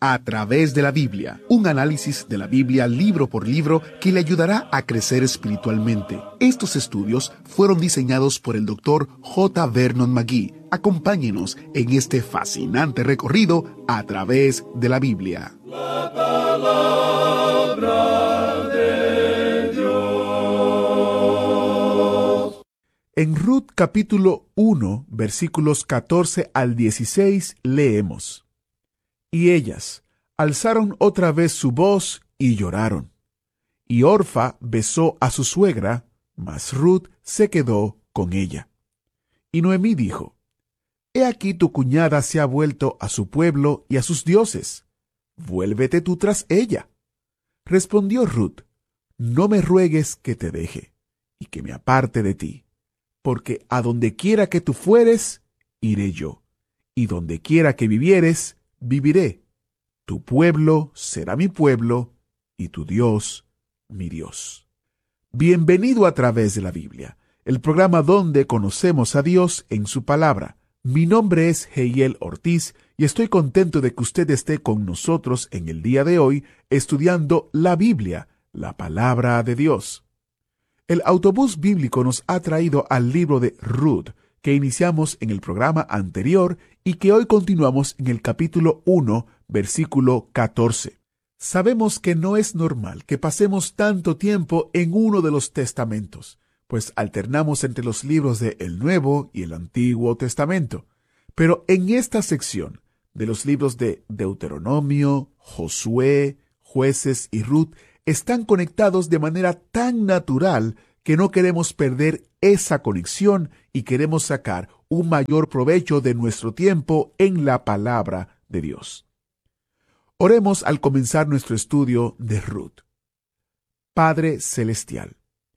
A través de la Biblia, un análisis de la Biblia libro por libro que le ayudará a crecer espiritualmente. Estos estudios fueron diseñados por el Dr. J. Vernon McGee. Acompáñenos en este fascinante recorrido a través de la Biblia. La palabra de Dios. En Ruth capítulo 1, versículos 14 al 16, leemos: Y ellas alzaron otra vez su voz y lloraron. Y Orfa besó a su suegra, mas Ruth se quedó con ella. Y Noemí dijo: He aquí tu cuñada se ha vuelto a su pueblo y a sus dioses. Vuélvete tú tras ella. Respondió Ruth: No me ruegues que te deje, y que me aparte de ti, porque a donde quiera que tú fueres, iré yo, y donde quiera que vivieres, viviré. Tu pueblo será mi pueblo, y tu Dios, mi Dios. Bienvenido a través de la Biblia, el programa donde conocemos a Dios en su palabra. Mi nombre es Heiel Ortiz y estoy contento de que usted esté con nosotros en el día de hoy estudiando la Biblia, la palabra de Dios. El autobús bíblico nos ha traído al libro de Ruth, que iniciamos en el programa anterior y que hoy continuamos en el capítulo 1, versículo 14. Sabemos que no es normal que pasemos tanto tiempo en uno de los testamentos, pues alternamos entre los libros de el Nuevo y el Antiguo Testamento. Pero en esta sección de los libros de Deuteronomio, Josué, Jueces y Ruth están conectados de manera tan natural que no queremos perder esa conexión y queremos sacar un mayor provecho de nuestro tiempo en la palabra de Dios. Oremos al comenzar nuestro estudio de Ruth. Padre Celestial,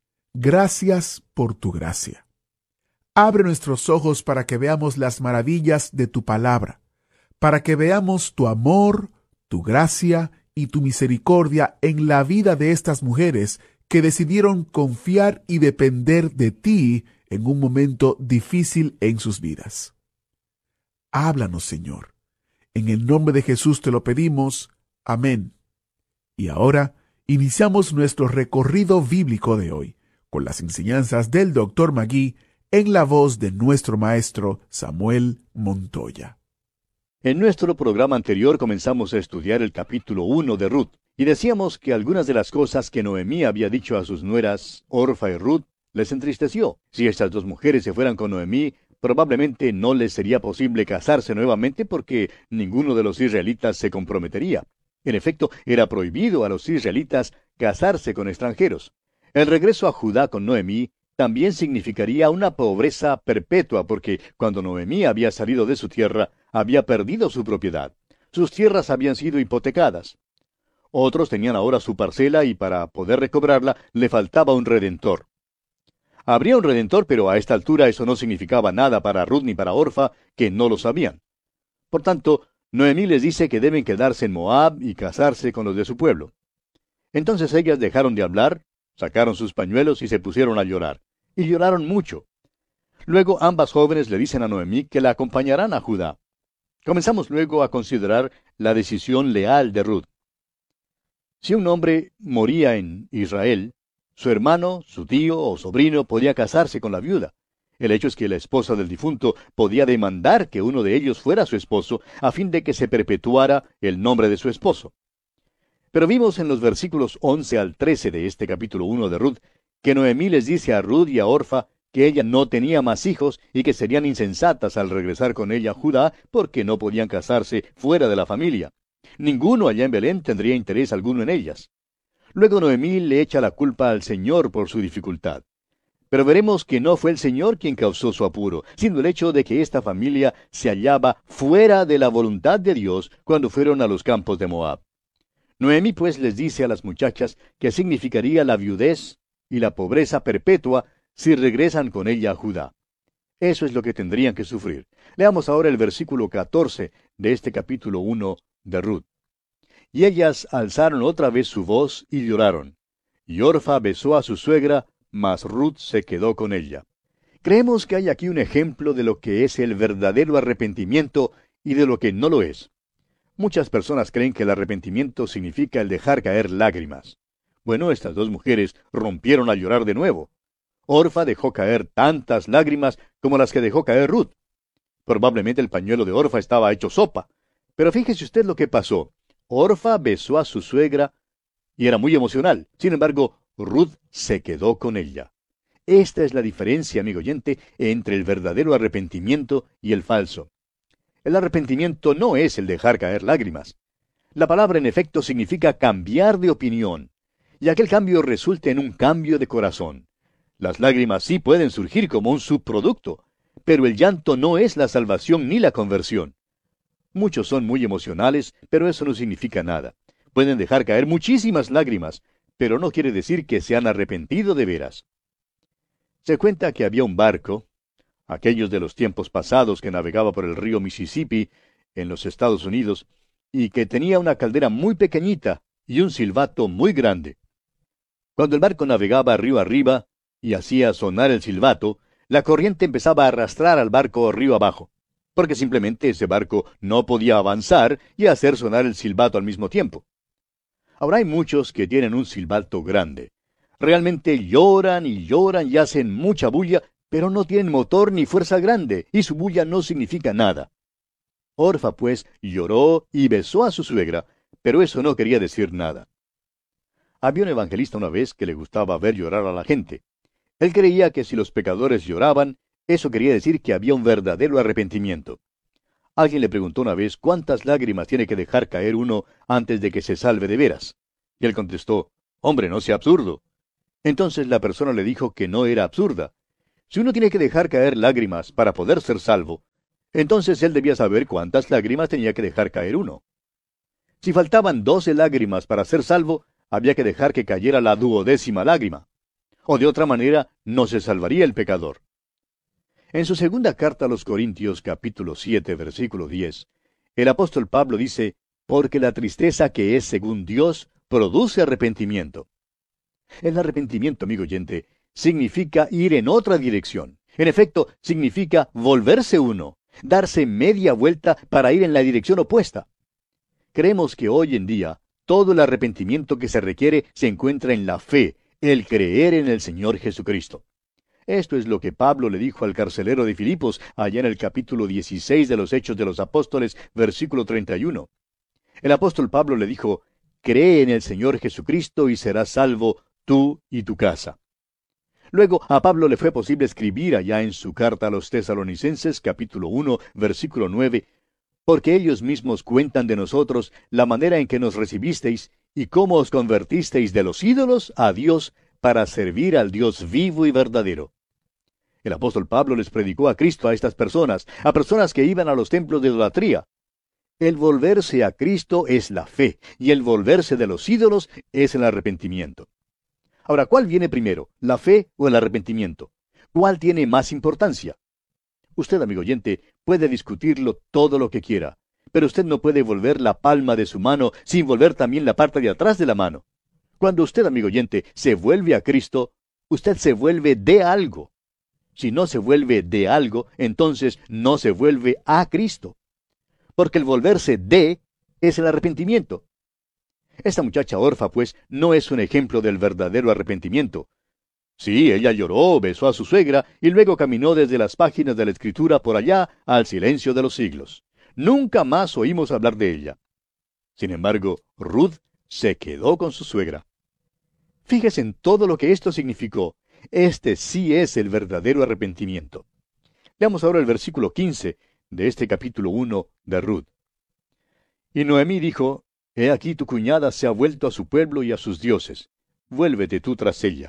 gracias por tu gracia. Abre nuestros ojos para que veamos las maravillas de tu palabra, para que veamos tu amor, tu gracia y tu misericordia en la vida de estas mujeres que decidieron confiar y depender de ti en un momento difícil en sus vidas. Háblanos, Señor. En el nombre de Jesús te lo pedimos. Amén. Y ahora iniciamos nuestro recorrido bíblico de hoy, con las enseñanzas del Dr. McGee en la voz de nuestro maestro Samuel Montoya. En nuestro programa anterior comenzamos a estudiar el capítulo 1 de Ruth, y decíamos que algunas de las cosas que Noemí había dicho a sus nueras, Orfa y Ruth, les entristeció. Si estas dos mujeres se fueran con Noemí, probablemente no les sería posible casarse nuevamente porque ninguno de los israelitas se comprometería. En efecto, era prohibido a los israelitas casarse con extranjeros. El regreso a Judá con Noemí también significaría una pobreza perpetua porque cuando Noemí había salido de su tierra, había perdido su propiedad. Sus tierras habían sido hipotecadas. Otros tenían ahora su parcela y para poder recobrarla le faltaba un redentor. Habría un redentor, pero a esta altura eso no significaba nada para Ruth ni para Orfa, que no lo sabían. Por tanto, Noemí les dice que deben quedarse en Moab y casarse con los de su pueblo. Entonces ellas dejaron de hablar, sacaron sus pañuelos y se pusieron a llorar. Y lloraron mucho. Luego ambas jóvenes le dicen a Noemí que la acompañarán a Judá. Comenzamos luego a considerar la decisión leal de Ruth. Si un hombre moría en Israel, su hermano, su tío o sobrino podía casarse con la viuda. El hecho es que la esposa del difunto podía demandar que uno de ellos fuera su esposo a fin de que se perpetuara el nombre de su esposo. Pero vimos en los versículos 11 al 13 de este capítulo 1 de Ruth que Noemí les dice a Ruth y a Orfa que ella no tenía más hijos y que serían insensatas al regresar con ella a Judá porque no podían casarse fuera de la familia. Ninguno allá en Belén tendría interés alguno en ellas. Luego Noemí le echa la culpa al Señor por su dificultad. Pero veremos que no fue el Señor quien causó su apuro, sino el hecho de que esta familia se hallaba fuera de la voluntad de Dios cuando fueron a los campos de Moab. Noemí pues les dice a las muchachas que significaría la viudez y la pobreza perpetua si regresan con ella a Judá. Eso es lo que tendrían que sufrir. Leamos ahora el versículo 14 de este capítulo 1 de Ruth. Y ellas alzaron otra vez su voz y lloraron. Y Orfa besó a su suegra, mas Ruth se quedó con ella. Creemos que hay aquí un ejemplo de lo que es el verdadero arrepentimiento y de lo que no lo es. Muchas personas creen que el arrepentimiento significa el dejar caer lágrimas. Bueno, estas dos mujeres rompieron a llorar de nuevo. Orfa dejó caer tantas lágrimas como las que dejó caer Ruth. Probablemente el pañuelo de Orfa estaba hecho sopa. Pero fíjese usted lo que pasó. Orfa besó a su suegra y era muy emocional. Sin embargo, Ruth se quedó con ella. Esta es la diferencia, amigo oyente, entre el verdadero arrepentimiento y el falso. El arrepentimiento no es el dejar caer lágrimas. La palabra en efecto significa cambiar de opinión, y aquel cambio resulta en un cambio de corazón. Las lágrimas sí pueden surgir como un subproducto, pero el llanto no es la salvación ni la conversión. Muchos son muy emocionales, pero eso no significa nada. Pueden dejar caer muchísimas lágrimas, pero no quiere decir que se han arrepentido de veras. Se cuenta que había un barco, aquellos de los tiempos pasados que navegaba por el río Mississippi en los Estados Unidos, y que tenía una caldera muy pequeñita y un silbato muy grande. Cuando el barco navegaba río arriba y hacía sonar el silbato, la corriente empezaba a arrastrar al barco río abajo, porque simplemente ese barco no podía avanzar y hacer sonar el silbato al mismo tiempo. Ahora hay muchos que tienen un silbato grande. Realmente lloran y hacen mucha bulla, pero no tienen motor ni fuerza grande, y su bulla no significa nada. Orfa, pues, lloró y besó a su suegra, pero eso no quería decir nada. Había un evangelista una vez que le gustaba ver llorar a la gente. Él creía que si los pecadores lloraban, eso quería decir que había un verdadero arrepentimiento. Alguien le preguntó una vez cuántas lágrimas tiene que dejar caer uno antes de que se salve de veras. Y él contestó, «Hombre, no sea absurdo». Entonces la persona le dijo que no era absurda. Si uno tiene que dejar caer lágrimas para poder ser salvo, entonces él debía saber cuántas lágrimas tenía que dejar caer uno. Si faltaban 12 lágrimas para ser salvo, había que dejar que cayera la 12ª lágrima. O de otra manera, no se salvaría el pecador. En su segunda carta a los Corintios, capítulo 7, versículo 10, el apóstol Pablo dice, «Porque la tristeza que es según Dios produce arrepentimiento». El arrepentimiento, amigo oyente, significa ir en otra dirección. En efecto, significa volverse uno, darse media vuelta para ir en la dirección opuesta. Creemos que hoy en día, todo el arrepentimiento que se requiere se encuentra en la fe, el creer en el Señor Jesucristo. Esto es lo que Pablo le dijo al carcelero de Filipos, allá en el capítulo 16 de los Hechos de los Apóstoles, versículo 31. El apóstol Pablo le dijo, «Cree en el Señor Jesucristo y serás salvo tú y tu casa». Luego a Pablo le fue posible escribir allá en su carta a los Tesalonicenses, capítulo 1, versículo 9, «Porque ellos mismos cuentan de nosotros la manera en que nos recibisteis y cómo os convertisteis de los ídolos a Dios para servir al Dios vivo y verdadero». El apóstol Pablo les predicó a Cristo a estas personas, a personas que iban a los templos de idolatría. El volverse a Cristo es la fe, y el volverse de los ídolos es el arrepentimiento. Ahora, ¿cuál viene primero, la fe o el arrepentimiento? ¿Cuál tiene más importancia? Usted, amigo oyente, puede discutirlo todo lo que quiera, pero usted no puede volver la palma de su mano sin volver también la parte de atrás de la mano. Cuando usted, amigo oyente, se vuelve a Cristo, usted se vuelve de algo. Si no se vuelve de algo, entonces no se vuelve a Cristo. Porque el volverse de es el arrepentimiento. Esta muchacha Orfa, pues, no es un ejemplo del verdadero arrepentimiento. Sí, ella lloró, besó a su suegra y luego caminó desde las páginas de la Escritura por allá al silencio de los siglos. Nunca más oímos hablar de ella. Sin embargo, Ruth se quedó con su suegra. Fíjese en todo lo que esto significó. Este sí es el verdadero arrepentimiento. Leamos ahora el versículo 15 de este capítulo 1 de Ruth. Y Noemí dijo, «He aquí tu cuñada se ha vuelto a su pueblo y a sus dioses. Vuélvete tú tras ella».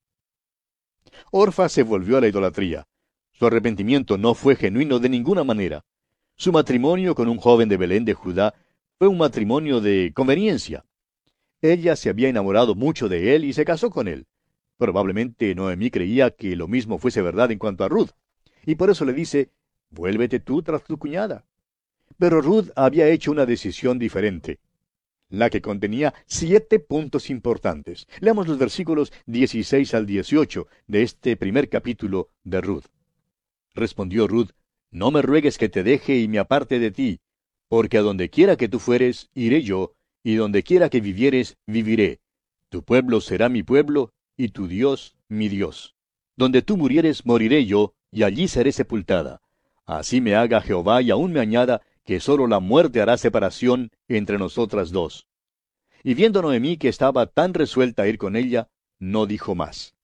Orfa se volvió a la idolatría. Su arrepentimiento no fue genuino de ninguna manera. Su matrimonio con un joven de Belén de Judá fue un matrimonio de conveniencia. Ella se había enamorado mucho de él y se casó con él. Probablemente Noemí creía que lo mismo fuese verdad en cuanto a Ruth, y por eso le dice, «Vuélvete tú tras tu cuñada». Pero Ruth había hecho una decisión diferente, la que contenía 7 puntos importantes. Leamos los versículos 16 al 18 de este primer capítulo de Ruth. Respondió Ruth, «No me ruegues que te deje y me aparte de ti, Porque a donde quiera que tú fueres, iré yo, y donde quiera que vivieres, viviré. Tu pueblo será mi pueblo, y tu Dios mi Dios. Donde tú murieres, moriré yo, y allí seré sepultada. Así me haga Jehová, y aún me añada, que sólo la muerte hará separación entre nosotras dos. Y viendo Noemí que estaba tan resuelta a ir con ella, no dijo más.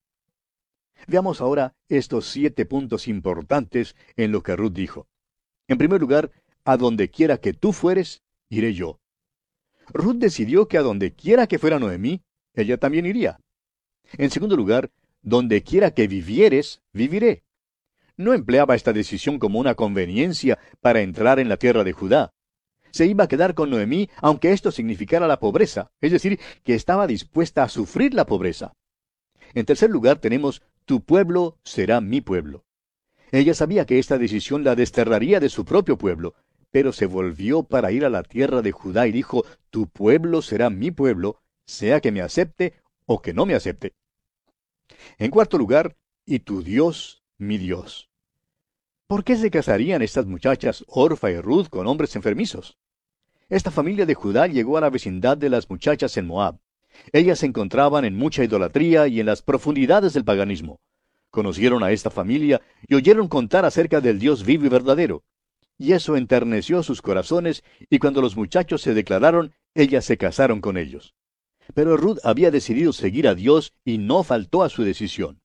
Veamos ahora estos 7 puntos importantes en lo que Ruth dijo. En primer lugar, a donde quiera que tú fueres, iré yo. Ruth decidió que a donde quiera que fuera Noemí, ella también iría. En segundo lugar, donde quiera que vivieres, viviré. No empleaba esta decisión como una conveniencia para entrar en la tierra de Judá. Se iba a quedar con Noemí aunque esto significara la pobreza, es decir, que estaba dispuesta a sufrir la pobreza. En tercer lugar tenemos, tu pueblo será mi pueblo. Ella sabía que esta decisión la desterraría de su propio pueblo, pero se volvió para ir a la tierra de Judá y dijo, tu pueblo será mi pueblo, sea que me acepte o que no me acepte. En cuarto lugar, y tu Dios, mi Dios. ¿Por qué se casarían estas muchachas Orfa y Ruth con hombres enfermizos? Esta familia de Judá llegó a la vecindad de las muchachas en Moab. Ellas se encontraban en mucha idolatría y en las profundidades del paganismo. Conocieron a esta familia y oyeron contar acerca del Dios vivo y verdadero. Y eso enterneció sus corazones, y cuando los muchachos se declararon, ellas se casaron con ellos. Pero Ruth había decidido seguir a Dios y no faltó a su decisión.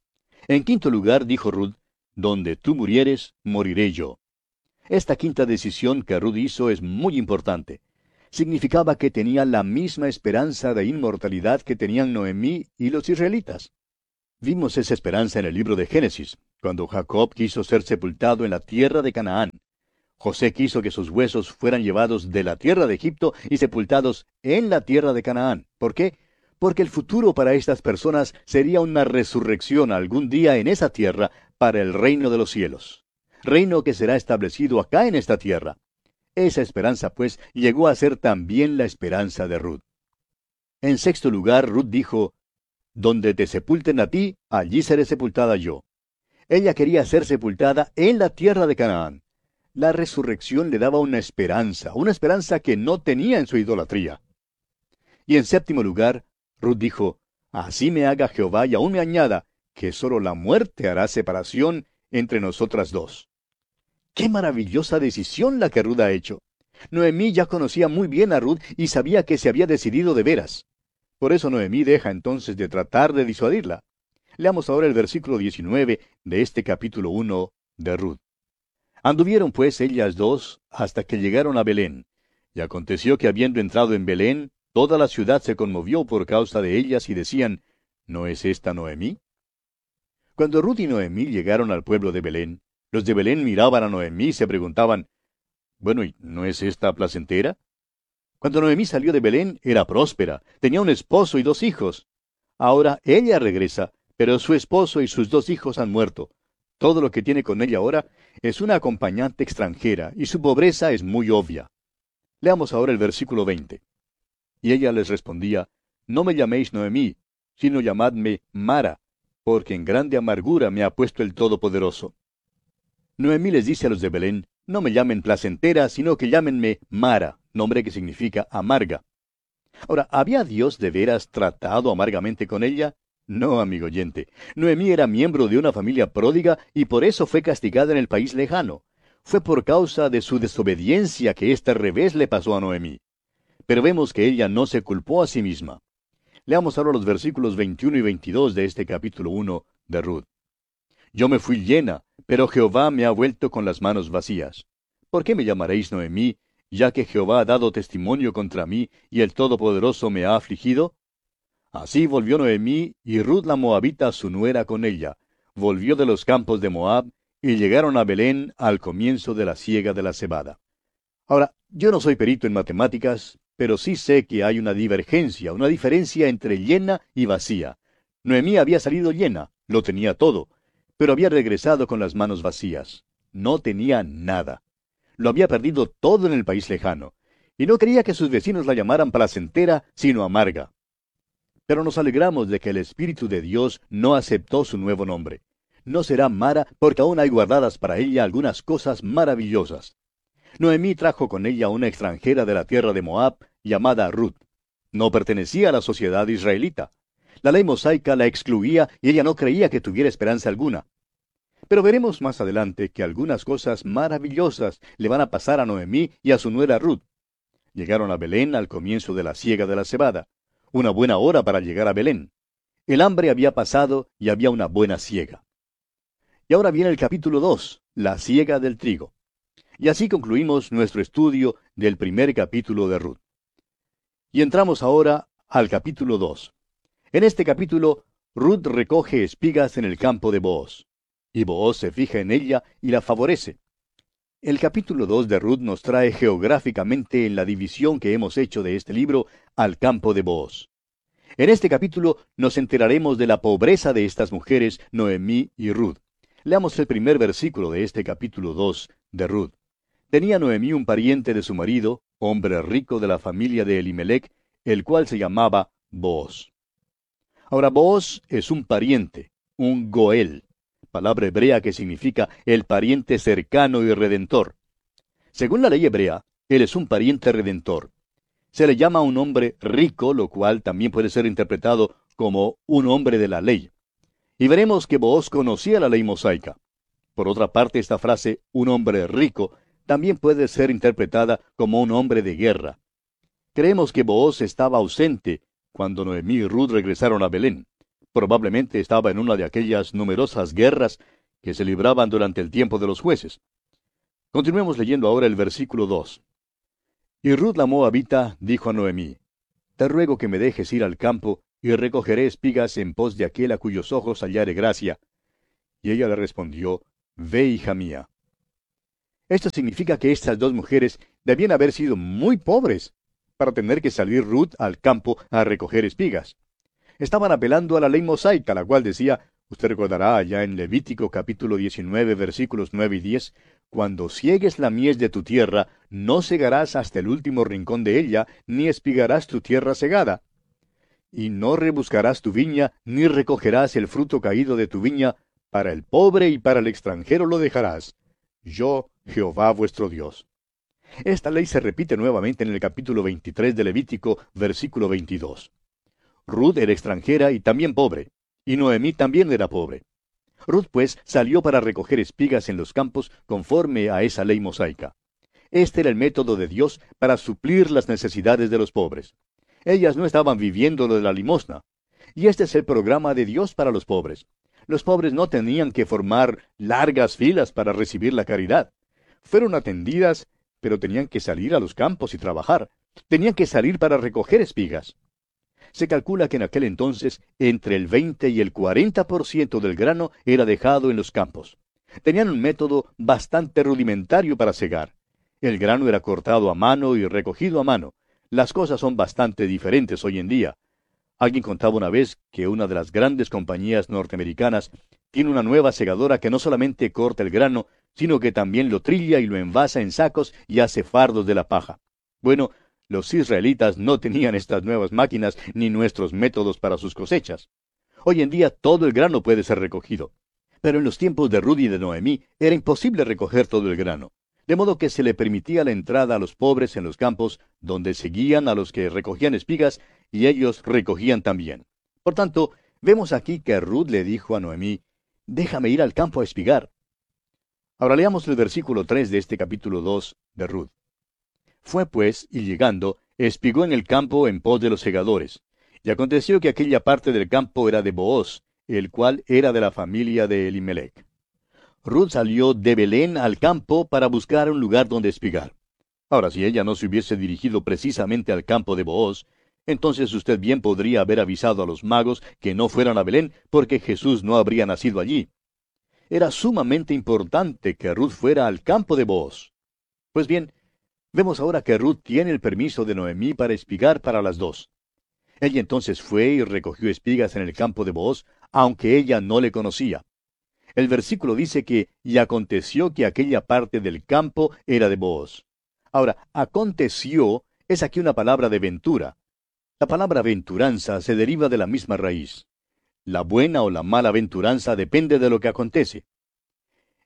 En quinto lugar, dijo Ruth, donde tú murieres, moriré yo. Esta quinta decisión que Ruth hizo es muy importante. Significaba que tenía la misma esperanza de inmortalidad que tenían Noemí y los israelitas. Vimos esa esperanza en el libro de Génesis, cuando Jacob quiso ser sepultado en la tierra de Canaán. José quiso que sus huesos fueran llevados de la tierra de Egipto y sepultados en la tierra de Canaán. ¿Por qué? Porque el futuro para estas personas sería una resurrección algún día en esa tierra para el reino de los cielos. Reino que será establecido acá en esta tierra. Esa esperanza, pues, llegó a ser también la esperanza de Ruth. En sexto lugar, Ruth dijo, donde te sepulten a ti, allí seré sepultada yo. Ella quería ser sepultada en la tierra de Canaán. La resurrección le daba una esperanza que no tenía en su idolatría. Y en séptimo lugar, Ruth dijo, así me haga Jehová y aún me añada, que sólo la muerte hará separación entre nosotras dos. ¡Qué maravillosa decisión la que Ruth ha hecho! Noemí ya conocía muy bien a Ruth y sabía que se había decidido de veras. Por eso Noemí deja entonces de tratar de disuadirla. Leamos ahora el versículo 19 de este capítulo 1 de Ruth. Anduvieron pues ellas dos hasta que llegaron a Belén. Y aconteció que habiendo entrado en Belén, toda la ciudad se conmovió por causa de ellas y decían, ¿no es esta Noemí? Cuando Ruth y Noemí llegaron al pueblo de Belén, los de Belén miraban a Noemí y se preguntaban, bueno, ¿y no es esta placentera? Cuando Noemí salió de Belén, era próspera, tenía un esposo y 2 hijos. Ahora ella regresa, pero su esposo y sus 2 hijos han muerto. Todo lo que tiene con ella ahora es una acompañante extranjera, y su pobreza es muy obvia. Leamos ahora el versículo 20. Y ella les respondía, no me llaméis Noemí, sino llamadme Mara, porque en grande amargura me ha puesto el Todopoderoso. Noemí les dice a los de Belén, no me llamen placentera, sino que llámenme Mara, nombre que significa amarga. Ahora, ¿había Dios de veras tratado amargamente con ella? No, amigo oyente. Noemí era miembro de una familia pródiga y por eso fue castigada en el país lejano. Fue por causa de su desobediencia que este revés le pasó a Noemí. Pero vemos que ella no se culpó a sí misma. Leamos ahora los versículos 21 y 22 de este capítulo 1 de Ruth. Yo me fui llena, pero Jehová me ha vuelto con las manos vacías. ¿Por qué me llamaréis Noemí, ya que Jehová ha dado testimonio contra mí y el Todopoderoso me ha afligido? Así volvió Noemí y Ruth la Moabita su nuera con ella. Volvió de los campos de Moab y llegaron a Belén al comienzo de la siega de la cebada. Ahora, yo no soy perito en matemáticas, pero sí sé que hay una diferencia entre llena y vacía. Noemí había salido llena, lo tenía todo, pero había regresado con las manos vacías. No tenía nada. Lo había perdido todo en el país lejano, y no quería que sus vecinos la llamaran placentera, sino amarga. Pero nos alegramos de que el Espíritu de Dios no aceptó su nuevo nombre. No será Mara, porque aún hay guardadas para ella algunas cosas maravillosas. Noemí trajo con ella una extranjera de la tierra de Moab, llamada Ruth. No pertenecía a la sociedad israelita. La ley mosaica la excluía y ella no creía que tuviera esperanza alguna. Pero veremos más adelante que algunas cosas maravillosas le van a pasar a Noemí y a su nuera Ruth. Llegaron a Belén al comienzo de la siega de la cebada. Una buena hora para llegar a Belén. El hambre había pasado y había una buena siega. Y ahora viene el capítulo 2, la siega del trigo. Y así concluimos nuestro estudio del primer capítulo de Ruth. Y entramos ahora al capítulo 2. En este capítulo, Ruth recoge espigas en el campo de Booz. Y Booz se fija en ella y la favorece. El capítulo 2 de Ruth nos trae geográficamente en la división que hemos hecho de este libro al campo de Booz. En este capítulo nos enteraremos de la pobreza de estas mujeres, Noemí y Ruth. Leamos el primer versículo de este capítulo 2 de Ruth. Tenía Noemí un pariente de su marido, hombre rico de la familia de Elimelec, el cual se llamaba Booz. Ahora, Booz es un pariente, un goel, palabra hebrea que significa el pariente cercano y redentor. Según la ley hebrea, él es un pariente redentor. Se le llama un hombre rico, lo cual también puede ser interpretado como un hombre de la ley. Y veremos que Booz conocía la ley mosaica. Por otra parte, esta frase, un hombre rico, también puede ser interpretada como un hombre de guerra. Creemos que Booz estaba ausente cuando Noemí y Ruth regresaron a Belén. Probablemente estaba en una de aquellas numerosas guerras que se libraban durante el tiempo de los jueces. Continuemos leyendo ahora el versículo 2. Y Ruth la moabita dijo a Noemí: Te ruego que me dejes ir al campo, y recogeré espigas en pos de aquel a cuyos ojos hallare gracia. Y ella le respondió: Ve, hija mía. Esto significa que estas dos mujeres debían haber sido muy pobres para tener que salir Ruth al campo a recoger espigas. Estaban apelando a la ley mosaica, la cual decía, usted recordará allá en Levítico capítulo 19, versículos 9 y 10, cuando ciegues la mies de tu tierra, no segarás hasta el último rincón de ella, ni espigarás tu tierra segada. Y no rebuscarás tu viña, ni recogerás el fruto caído de tu viña, para el pobre y para el extranjero lo dejarás. Yo, Jehová vuestro Dios. Esta ley se repite nuevamente en el capítulo 23 de Levítico, versículo 22. Ruth era extranjera y también pobre, y Noemí también era pobre. Ruth, pues, salió para recoger espigas en los campos conforme a esa ley mosaica. Este era el método de Dios para suplir las necesidades de los pobres. Ellas no estaban viviendo lo de la limosna. Y este es el programa de Dios para los pobres. Los pobres no tenían que formar largas filas para recibir la caridad. Fueron atendidas, pero tenían que salir a los campos y trabajar. Tenían que salir para recoger espigas. Se calcula que en aquel entonces entre el 20 y el 40% del grano era dejado en los campos. Tenían un método bastante rudimentario para cegar. El grano era cortado a mano y recogido a mano. Las cosas son bastante diferentes hoy en día. Alguien contaba una vez que una de las grandes compañías norteamericanas tiene una nueva segadora que no solamente corta el grano, sino que también lo trilla y lo envasa en sacos y hace fardos de la paja. Bueno, los israelitas no tenían estas nuevas máquinas ni nuestros métodos para sus cosechas. Hoy en día todo el grano puede ser recogido. Pero en los tiempos de Ruth y de Noemí era imposible recoger todo el grano. De modo que se le permitía la entrada a los pobres en los campos, donde seguían a los que recogían espigas, y ellos recogían también. Por tanto, vemos aquí que Ruth le dijo a Noemí: déjame ir al campo a espigar. Ahora leamos el versículo 3 de este capítulo 2 de Ruth. Fue pues, y llegando, espigó en el campo en pos de los segadores. Y aconteció que aquella parte del campo era de Booz, el cual era de la familia de Elimelec. Ruth salió de Belén al campo para buscar un lugar donde espigar. Ahora, si ella no se hubiese dirigido precisamente al campo de Booz, entonces usted bien podría haber avisado a los magos que no fueran a Belén, porque Jesús no habría nacido allí. Era sumamente importante que Ruth fuera al campo de Booz. Pues bien, vemos ahora que Ruth tiene el permiso de Noemí para espigar para las dos. Ella entonces fue y recogió espigas en el campo de Booz, aunque ella no le conocía. El versículo dice que, y aconteció que aquella parte del campo era de Booz. Ahora, aconteció es aquí una palabra de ventura. La palabra aventuranza se deriva de la misma raíz. La buena o la mala aventuranza depende de lo que acontece.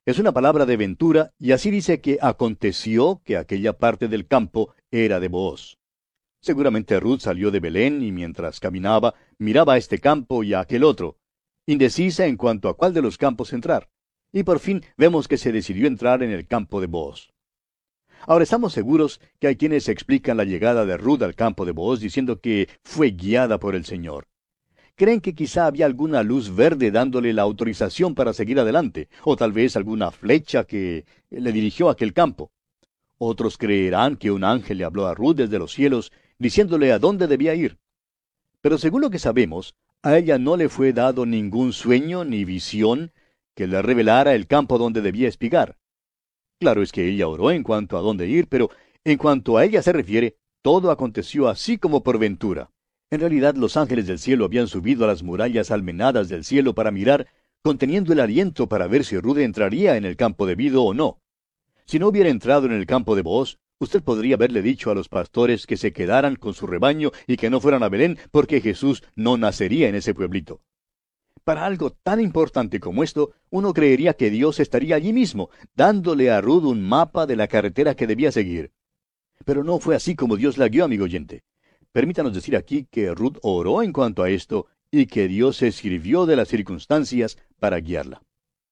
Es una palabra de ventura, y así dice que aconteció que aquella parte del campo era de Booz. Seguramente Ruth salió de Belén y mientras caminaba miraba a este campo y a aquel otro, indecisa en cuanto a cuál de los campos entrar. Y por fin vemos que se decidió entrar en el campo de Booz. Ahora estamos seguros que hay quienes explican la llegada de Ruth al campo de Booz diciendo que fue guiada por el Señor. Creen que quizá había alguna luz verde dándole la autorización para seguir adelante, o tal vez alguna flecha que le dirigió a aquel campo. Otros creerán que un ángel le habló a Ruth desde los cielos, diciéndole a dónde debía ir. Pero según lo que sabemos, a ella no le fue dado ningún sueño ni visión que le revelara el campo donde debía espigar. Claro es que ella oró en cuanto a dónde ir, pero en cuanto a ella se refiere, todo aconteció así como por ventura. En realidad, los ángeles del cielo habían subido a las murallas almenadas del cielo para mirar, conteniendo el aliento para ver si Ruth entraría en el campo debido o no. Si no hubiera entrado en el campo de Booz, usted podría haberle dicho a los pastores que se quedaran con su rebaño y que no fueran a Belén porque Jesús no nacería en ese pueblito. Para algo tan importante como esto, uno creería que Dios estaría allí mismo, dándole a Ruth un mapa de la carretera que debía seguir. Pero no fue así como Dios la guió, amigo oyente. Permítanos decir aquí que Ruth oró en cuanto a esto y que Dios se sirvió de las circunstancias para guiarla.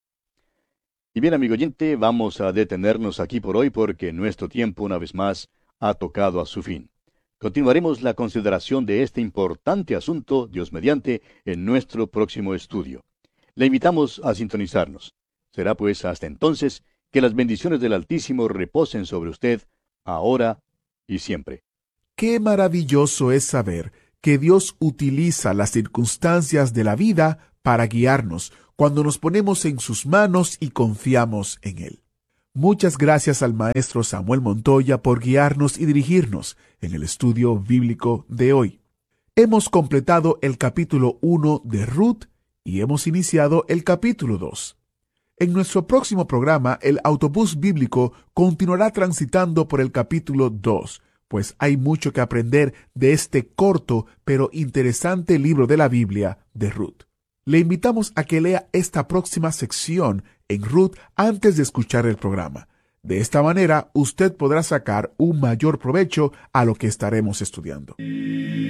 Y bien, amigo oyente, vamos a detenernos aquí por hoy porque nuestro tiempo, una vez más, ha tocado a su fin. Continuaremos la consideración de este importante asunto, Dios mediante, en nuestro próximo estudio. Le invitamos a sintonizarnos. Será pues hasta entonces que las bendiciones del Altísimo reposen sobre usted, ahora y siempre. Qué maravilloso es saber que Dios utiliza las circunstancias de la vida para guiarnos cuando nos ponemos en sus manos y confiamos en Él. Muchas gracias al maestro Samuel Montoya por guiarnos y dirigirnos en el estudio bíblico de hoy. Hemos completado el capítulo 1 de Ruth y hemos iniciado el capítulo 2. En nuestro próximo programa, el autobús bíblico continuará transitando por el capítulo 2, pues hay mucho que aprender de este corto pero interesante libro de la Biblia de Ruth. Le invitamos a que lea esta próxima sección en Ruth antes de escuchar el programa. De esta manera, usted podrá sacar un mayor provecho a lo que estaremos estudiando.